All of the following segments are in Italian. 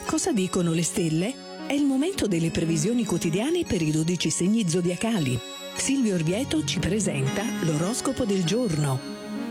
Cosa dicono le stelle? È il momento delle previsioni quotidiane per i 12 segni zodiacali. Silvio Orvieto ci presenta l'oroscopo del giorno.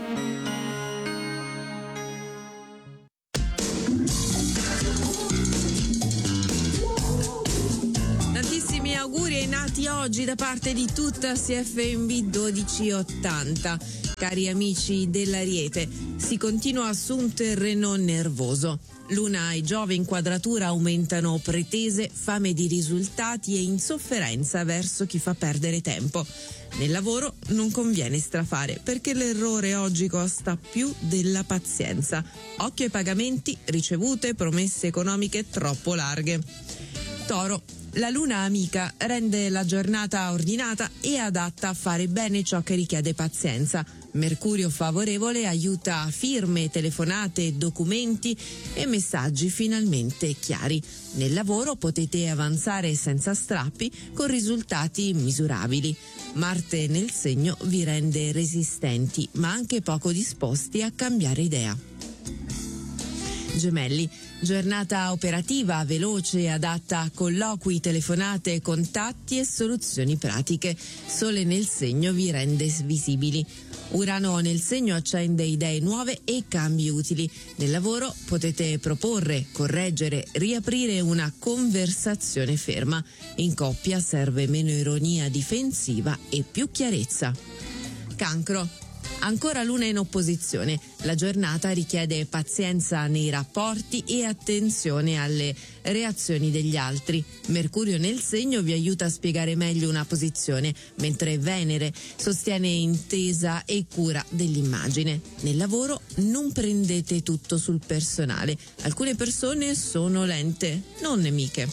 Tantissimi auguri ai nati oggi da parte di tutta CFMB 1280. Cari amici dell'Ariete, si continua su un terreno nervoso. Luna e Giove in quadratura aumentano pretese, fame di risultati e insofferenza verso chi fa perdere tempo. Nel lavoro non conviene strafare perché l'errore oggi costa più della pazienza. Occhio ai pagamenti, ricevute, promesse economiche troppo larghe. Toro. La luna amica rende la giornata ordinata e adatta a fare bene ciò che richiede pazienza. Mercurio favorevole aiuta firme, telefonate, documenti e messaggi finalmente chiari. Nel lavoro potete avanzare senza strappi con risultati misurabili. Marte nel segno vi rende resistenti ma anche poco disposti a cambiare idea. Gemelli. Giornata operativa, veloce e adatta a colloqui, telefonate, contatti e soluzioni pratiche. Sole nel segno vi rende visibili. Urano nel segno accende idee nuove e cambi utili. Nel lavoro potete proporre, correggere, riaprire una conversazione ferma. In coppia serve meno ironia difensiva e più chiarezza. Cancro. Ancora luna in opposizione. La giornata richiede pazienza nei rapporti e attenzione alle reazioni degli altri. Mercurio nel segno vi aiuta a spiegare meglio una posizione, mentre Venere sostiene intesa e cura dell'immagine. Nel lavoro non prendete tutto sul personale. Alcune persone sono lente, non nemiche.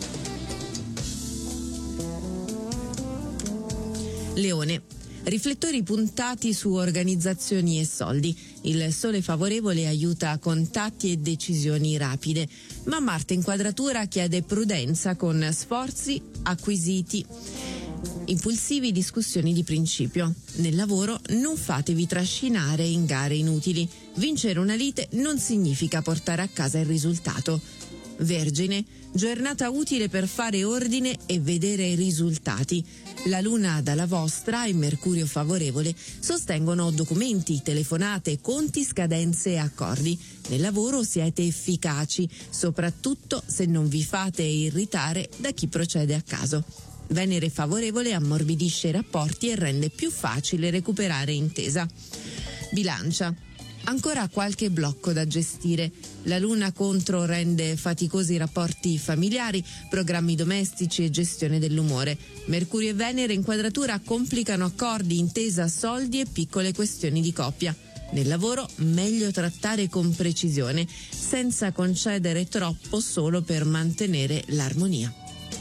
Leone. Riflettori puntati su organizzazioni e soldi. Il sole favorevole aiuta contatti e decisioni rapide, ma Marte in quadratura chiede prudenza con sforzi acquisiti. Impulsivi, discussioni di principio. Nel lavoro non fatevi trascinare in gare inutili. Vincere una lite non significa portare a casa il risultato. Vergine. Giornata utile per fare ordine e vedere risultati. La luna dalla vostra e Mercurio favorevole sostengono documenti, telefonate, conti, scadenze e accordi. Nel lavoro siete efficaci, soprattutto se non vi fate irritare da chi procede a caso. Venere favorevole ammorbidisce i rapporti e rende più facile recuperare intesa. Bilancia. Ancora qualche blocco da gestire. La luna contro rende faticosi i rapporti familiari, programmi domestici e gestione dell'umore. Mercurio e Venere in quadratura complicano accordi, intesa, soldi e piccole questioni di coppia. Nel lavoro meglio trattare con precisione, senza concedere troppo solo per mantenere l'armonia.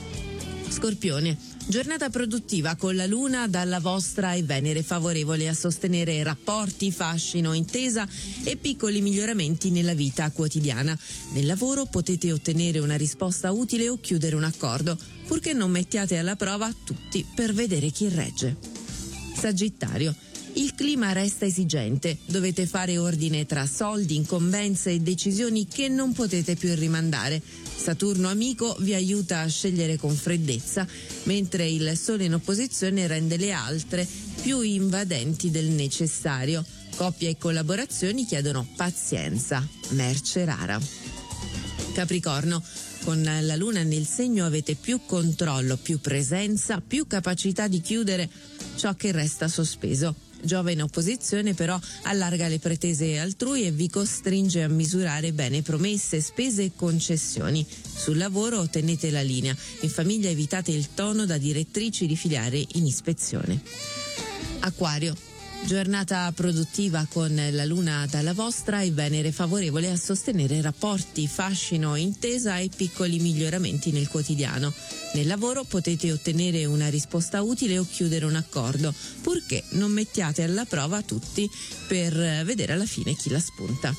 Scorpione. Giornata produttiva con la luna dalla vostra e Venere favorevole a sostenere rapporti, fascino, intesa e piccoli miglioramenti nella vita quotidiana. Nel lavoro potete ottenere una risposta utile o chiudere un accordo, purché non mettiate alla prova tutti per vedere chi regge. Sagittario. Il clima resta esigente, dovete fare ordine tra soldi, incombenze e decisioni che non potete più rimandare. Saturno amico vi aiuta a scegliere con freddezza, mentre il Sole in opposizione rende le altre più invadenti del necessario. Coppia e collaborazioni chiedono pazienza, merce rara. Capricorno. Con la luna nel segno avete più controllo, più presenza, più capacità di chiudere ciò che resta sospeso. Giove in opposizione però allarga le pretese altrui e vi costringe a misurare bene promesse, spese e concessioni. Sul lavoro tenete la linea, in famiglia evitate il tono da direttrici di filiale in ispezione. Acquario. Giornata produttiva con la luna dalla vostra e Venere favorevole a sostenere rapporti, fascino, intesa e piccoli miglioramenti nel quotidiano. Nel lavoro potete ottenere una risposta utile o chiudere un accordo, purché non mettiate alla prova tutti per vedere alla fine chi la spunta.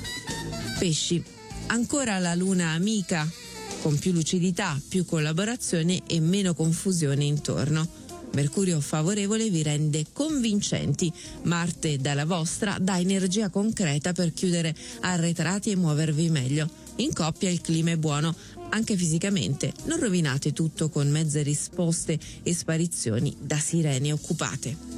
Pesci. Ancora la luna amica, con più lucidità, più collaborazione e meno confusione intorno. Mercurio favorevole vi rende convincenti. Marte dalla vostra dà energia concreta per chiudere arretrati e muovervi meglio. In coppia il clima è buono, anche fisicamente. Non rovinate tutto con mezze risposte e sparizioni da sirene occupate.